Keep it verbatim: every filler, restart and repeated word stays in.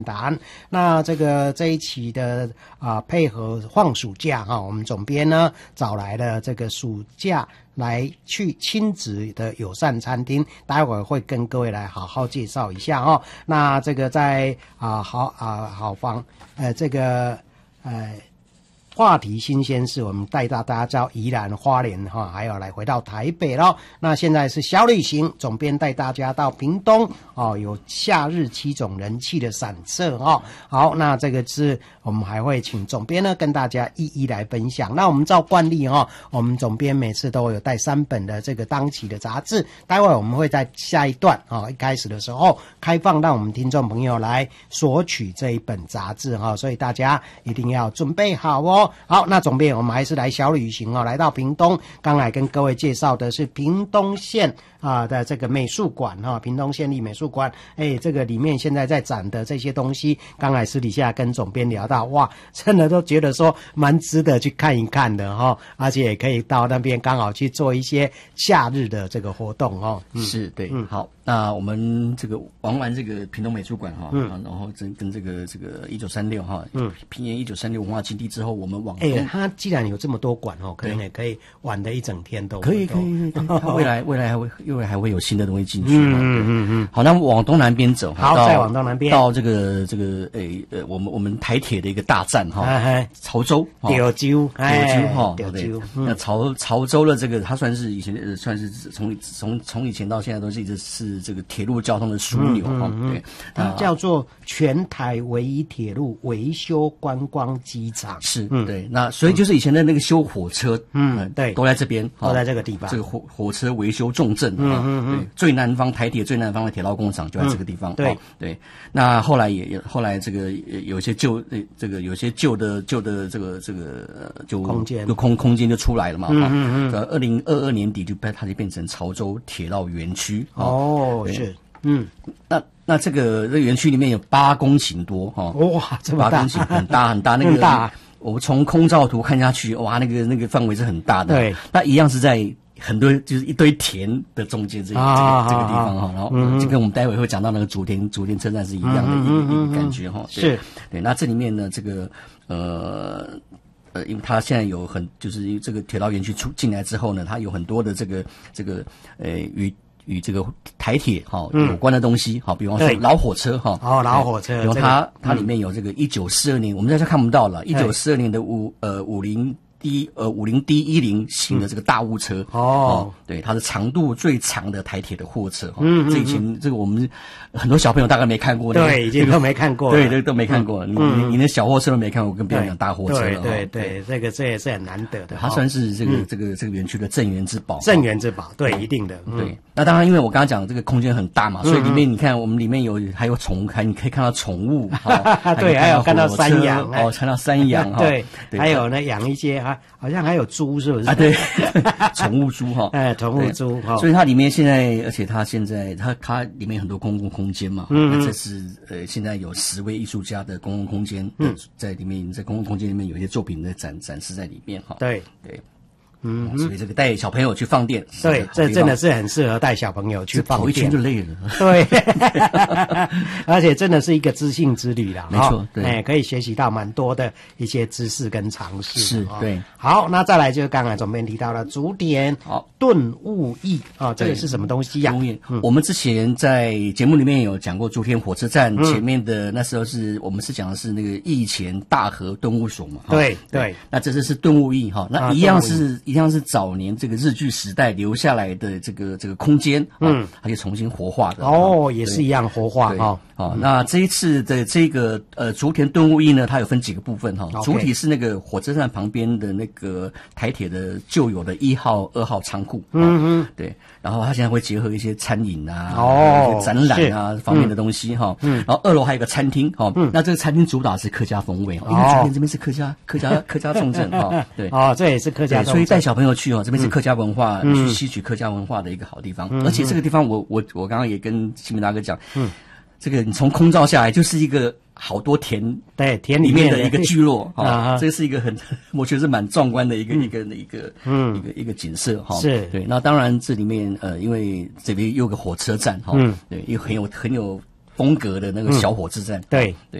谈。那这个这一期的啊、呃、配合放暑假哈，我们总编呢找来了这个暑假来去亲子的友善餐厅，待会儿会跟各位来好好介绍一下哈。那这个在啊、呃、好啊、呃、好方呃这个呃。话题新鲜事，我们带到大家到宜兰花莲哈，还有来回到台北咯。那现在是小旅行总编带大家到屏东哦，有夏日七种人气的散策哦。好，那这个是我们还会请总编呢跟大家一一来分享。那我们照惯例哈、哦，我们总编每次都有带三本的这个当期的杂志，待会我们会在下一段啊、哦、一开始的时候开放让我们听众朋友来索取这一本杂志哈、哦，所以大家一定要准备好哦。好，那总编我们还是来小旅行哦，来到屏东，刚才跟各位介绍的是屏东县啊的这个美术馆哈、哦，屏东县立美术馆，哎，这个里面现在在展的这些东西，刚才私底下跟总编聊到，哇，真的都觉得说蛮值得去看一看的哈、哦，而且也可以到那边刚好去做一些夏日的这个活动哦。 嗯、是，对， 嗯， 好，那我们这个玩完这个屏东美术馆哈， 嗯， 然后跟跟这个这个一九三六哈，嗯，平原一九三六文化基地之后，我们往哎、欸，它既然有这么多馆哦，可能也可以玩的一整天都可以可以，它未来未来还会未来还会有新的东西进去。 嗯嗯嗯嗯。 好，那往东南边走， 好，再往东南边到这个这个诶呃，我们我们台铁的一个大站哈，潮州， 潮州， 潮州哈， 潮州。 那潮潮州的这个，它算是以前呃算是从从从以前到现在都是一直是这个铁路交通的枢纽哈，对， 它叫做全台唯一铁路维修观光机场。 是，对，那所以就是以前的那个修火车， 嗯，对， 都在这边， 都在这个地方。 这个火火车维修重镇，嗯嗯嗯，最南方台铁最南方的铁道工厂就在这个地方。对对，那后来也也后来这个有一些旧这个有些旧的旧的这个这个就空间就空空间就出来了嘛。 嗯嗯嗯，二零二二年底就它就变成潮州铁道园区。 哦，是，嗯， 那。那这个这个园区里面有八公顷多哈， 哇，这么大， 八公顷很大很大，那个大，我从空照图看下去，哇，那个那个范围是很大的。对，那一样是在很多就是一堆田的中间这啊这个这个地方哈，然后就跟我们待会会讲到那个竹田竹田车站是一样的一个一个感觉哈。 是， 对，那这里面呢，这个呃。呃，因为它现在有很就是这个铁道园区出进来之后呢，它有很多的这个这个呃与与这个台铁哈、哦、有关的东西，好、嗯，比方说老火车哈， 哦，老火车， 比如它、这个、它里面有这个一九四二年，我们在这看不到了，一九四二年的五呃五零。D 呃五零 D 一零型的这个大雾车、 嗯、哦， 对，它是长度最长的台铁的货车，嗯，这以前这个我们很多小朋友大概没看过， 对，已经都没看过， 对，对，都没看过，嗯、你你你的小货车都没看过，跟别人讲大货车了， 对对对，这个这也是很难得的， 它算是这个、嗯、这个这个园区的镇园之宝， 镇园之宝，对，一定的， 嗯、对。那当然，因为我刚刚讲这个空间很大嘛，所以里面你看，我们里面有还有宠物，还你可以看到宠物， 对，还有看到山羊， 哦，看到山羊， 对，还有呢养一些哈，好像还有猪是不是？ 啊，对，宠物猪哈， 哎，宠物猪哈， 所以它里面现在，而且它现在它它里面很多公共空间嘛，嗯，那这是呃现在有十位艺术家的公共空间，嗯，在里面在公共空间里面有一些作品在展展示在里面哈， 对对。嗯，所以这个带小朋友去放电， 对，这真的是很适合带小朋友去放电， 跑一圈就累了。 对，而且真的是一个知性之旅啦， 没错，对， 哎，可以学习到蛮多的一些知识跟常识。 是，对。 好，那再来就是刚才总编提到了竹田好顿悟驿啊，这个是什么东西呀？ 嗯，我们之前在节目里面有讲过竹田火车站前面的，那时候是我们是讲的是那个驿前大和敦物所嘛。 对对， 那这次是顿悟驿哈，那一样是。一样是早年这个日据时代留下来的这个这个空间，嗯，它就重新活化的哦，也是一样活化哈。 好，那这一次的这个呃竹田顿悟驿呢，它有分几个部分哈。主体是那个火车站旁边的那个台铁的旧有的一号、二号仓库，嗯嗯，对。然后它现在会结合一些餐饮啊、哦、展览啊方面的东西哈。嗯。然后二楼还有个餐厅哈，那这个餐厅主打是客家风味，因为竹田这边是客家客家客家重镇哈。对。 哦，这也是客家重镇， 所以带小朋友去哦，这边是客家文化，去吸取客家文化的一个好地方。而且这个地方，我我我刚刚也跟新民大哥讲，嗯，这个你从空照下来就是一个好多田， 对，田里面的一个聚落啊，这是一个很，我觉得是蛮壮观的一个一个一个嗯一个一个景色哈。 是， 对。那当然这里面呃，因为这边有个火车站哈，嗯，对，又很有很有。 风格的那个小火车站。 对。